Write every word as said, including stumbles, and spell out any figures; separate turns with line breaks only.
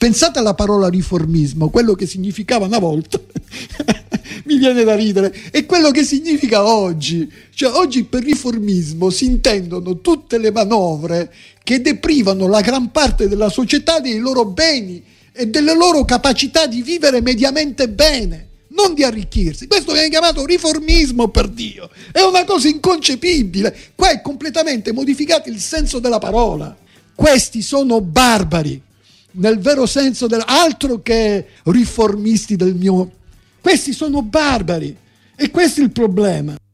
Pensate alla parola riformismo, quello che significava una volta, mi viene da ridere, e quello che significa oggi. Cioè oggi per riformismo si intendono tutte le manovre che deprivano la gran parte della società dei loro beni e delle loro capacità di vivere mediamente bene, non di arricchirsi. Questo viene chiamato riformismo, per Dio, è una cosa inconcepibile. Qua è completamente modificato il senso della parola. Questi sono barbari nel vero senso del, altro che riformisti del mio, questi sono barbari, e questo è il problema.